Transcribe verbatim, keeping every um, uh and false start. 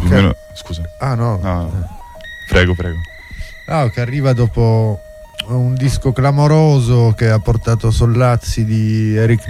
più o meno... Scusa. Ah no. no. Prego, prego. Ah, che arriva dopo un disco clamoroso che ha portato sollazzi di Eric